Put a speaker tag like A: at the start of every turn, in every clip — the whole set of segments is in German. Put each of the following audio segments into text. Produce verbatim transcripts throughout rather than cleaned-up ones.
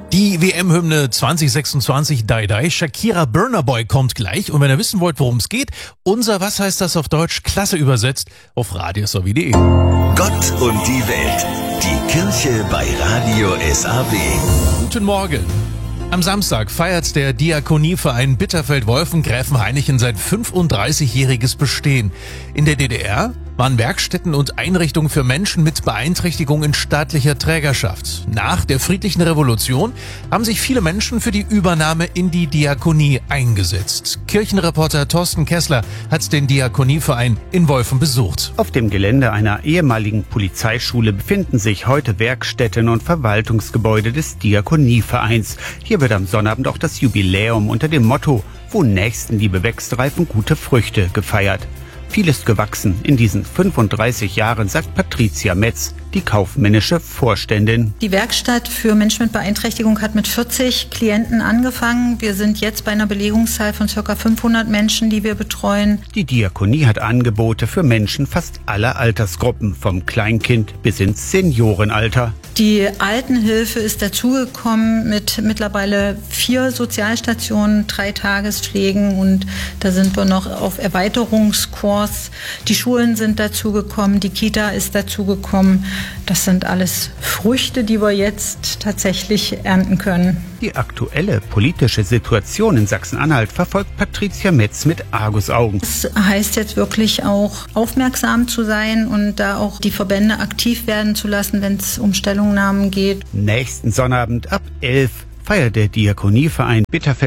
A: Die W M-Hymne zwanzig sechsundzwanzig Die Die, Shakira Burna Boy kommt gleich. Und wenn ihr wissen wollt, worum es geht, unser Was heißt das auf Deutsch, klasse übersetzt, auf radiosw punkt de.
B: Gott und die Welt, die Kirche bei Radio S A W.
A: Guten Morgen. Am Samstag feiert der Diakonieverein Bitterfeld-Wolfengräfenhainichen sein fünfunddreißigjähriges Bestehen. In der D D R waren Werkstätten und Einrichtungen für Menschen mit Beeinträchtigung in staatlicher Trägerschaft. Nach der friedlichen Revolution haben sich viele Menschen für die Übernahme in die Diakonie eingesetzt. Kirchenreporter Thorsten Kessler hat den Diakonieverein in Wolfen besucht.
C: Auf dem Gelände einer ehemaligen Polizeischule befinden sich heute Werkstätten und Verwaltungsgebäude des Diakonievereins. Hier wird am Sonnabend auch das Jubiläum unter dem Motto »Wo Nächstenliebe wächst, reifen gute Früchte« gefeiert. Viel ist gewachsen in diesen fünfunddreißig Jahren, sagt Patricia Metz, die kaufmännische Vorständin.
D: Die Werkstatt für Menschen mit Beeinträchtigung hat mit vierzig Klienten angefangen. Wir sind jetzt bei einer Belegungszahl von ca. fünfhundert Menschen, die wir betreuen.
C: Die Diakonie hat Angebote für Menschen fast aller Altersgruppen, vom Kleinkind bis ins Seniorenalter.
D: Die Altenhilfe ist dazugekommen mit mittlerweile vier Sozialstationen, drei Tagespflegen und da sind wir noch auf Erweiterungskurs. Die Schulen sind dazugekommen, die Kita ist dazugekommen. Das sind alles Früchte, die wir jetzt tatsächlich ernten können.
C: Die aktuelle politische Situation in Sachsen-Anhalt verfolgt Patricia Metz mit Argusaugen.
D: Das heißt jetzt wirklich auch aufmerksam zu sein und da auch die Verbände aktiv werden zu lassen, wenn es um Stellungnahmen geht.
C: Nächsten Sonnabend ab elf feiert der Diakonieverein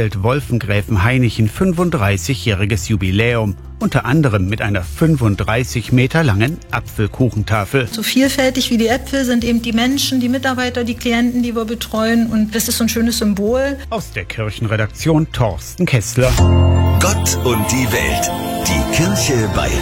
C: Bitterfeld-Wolfengräfenhainichen fünfunddreißigjähriges Jubiläum. Unter anderem mit einer fünfunddreißig Meter langen Apfelkuchentafel.
D: So vielfältig wie die Äpfel sind eben die Menschen, die Mitarbeiter, die Klienten, die wir betreuen. Und das ist so ein schönes Symbol.
C: Aus der Kirchenredaktion Thorsten Kessler.
B: Gott und die Welt, die Kirche bei